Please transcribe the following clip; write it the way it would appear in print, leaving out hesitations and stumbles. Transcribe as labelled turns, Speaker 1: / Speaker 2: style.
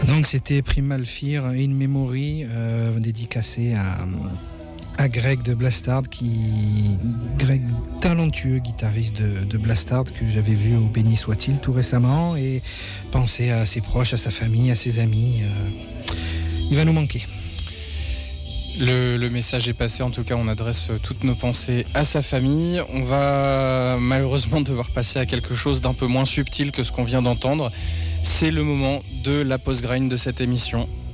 Speaker 1: Donc c'était Primal Fear In Memory, dédicacé à Greg de Blastard, Greg, talentueux guitariste de Blastard, que j'avais vu au Béni Soit-il tout récemment, et penser à ses proches, à sa famille, à ses amis. Il va nous manquer.
Speaker 2: Le message est passé, en tout cas on adresse toutes nos pensées à sa famille. On va malheureusement devoir passer à quelque chose d'un peu moins subtil que ce qu'on vient d'entendre. C'est le moment de la post-grind de cette émission.